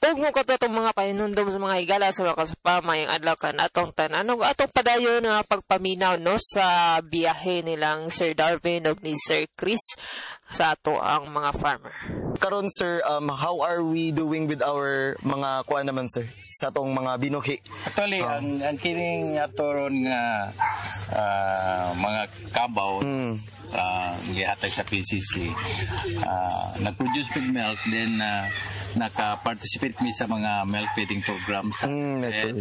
ug mo ko itong mga pahinundom sa mga higala sa mga kasapama yung adlaw kan atong tanan atong padayon na pagpaminaw no sa biyahe nilang Sir Darwin ug ni Sir Chris sa ato ang mga farmer. Karon sir, how are we doing with our mga kuan naman sir sa tong mga binuhi? Actually, ang kining atoron nga mga kabaw gihatag sa PCC, nag-produce pig milk, then naka-participate mi sa mga milk feeding programs.